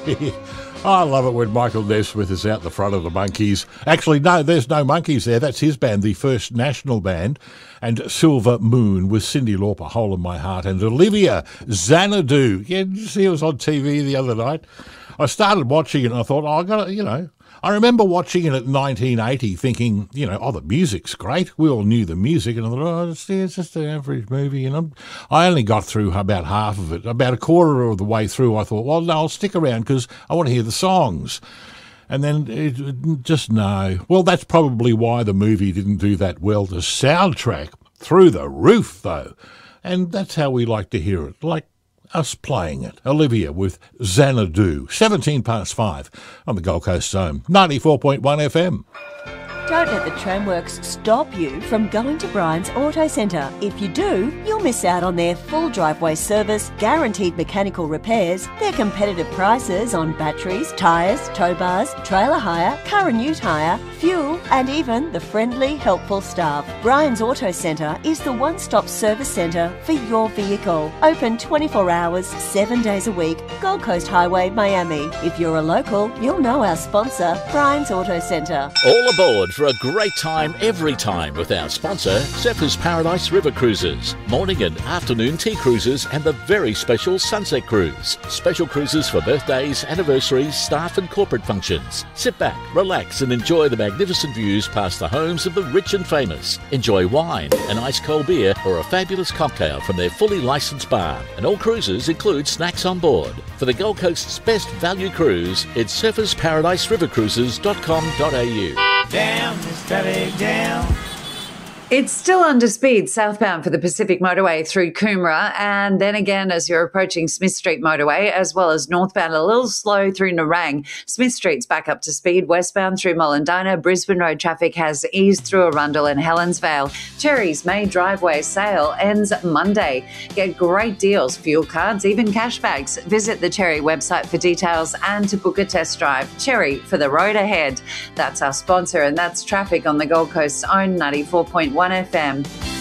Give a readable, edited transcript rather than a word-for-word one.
I love it when Michael Nesmith is out the front of the Monkeys. Actually, no, there's no Monkeys there. That's his band, the First National Band. And Silver Moon with Cyndi Lauper, Hole in My Heart, and Olivia Xanadu. Yeah, did you see it was on TV the other night? I started watching it and I thought, I got to, I remember watching it at 1980 thinking, the music's great. We all knew the music. And I thought, it's just an average movie. And I only got through about half of it. About a quarter of the way through, I thought, well, no, I'll stick around because I want to hear the songs. And then no. Well, that's probably why the movie didn't do that well. The soundtrack, through the roof, though. And that's how we like to hear it, like us playing it. Olivia with Xanadu, 5:17 on the Gold Coast Zone, 94.1 FM. Don't let the Tramworks stop you from going to Brian's Auto Centre. If you do, you'll miss out on their full driveway service, guaranteed mechanical repairs, their competitive prices on batteries, tyres, tow bars, trailer hire, car and ute hire, fuel, and even the friendly, helpful staff. Brian's Auto Centre is the one-stop service centre for your vehicle. Open 24 hours, 7 days a week, Gold Coast Highway, Miami. If you're a local, you'll know our sponsor, Brian's Auto Centre. All aboard for a great time every time with our sponsor, Zephyrs Paradise River Cruises. Morning and afternoon tea cruises and the very special Sunset Cruise. Special cruises for birthdays, anniversaries, staff and corporate functions. Sit back, relax and enjoy the magnificent views past the homes of the rich and famous. Enjoy wine, an ice cold beer or a fabulous cocktail from their fully licensed bar. And all cruises include snacks on board. For the Gold Coast's best value cruise, it's surfersparariserivercruises.com.au. Down, Miss Traffic, down. It's still under speed southbound for the Pacific Motorway through Coomera, and then again as you're approaching Smith Street Motorway, as well as northbound a little slow through Nerang. Smith Street's back up to speed. Westbound through Mollendina. Brisbane Road traffic has eased through Arundel and Helensvale. Cherry's May driveway sale ends Monday. Get great deals, fuel cards, even cashbacks. Visit the Cherry website for details and to book a test drive. Cherry, for the road ahead. That's our sponsor, and that's traffic on the Gold Coast's own 94.1 FM.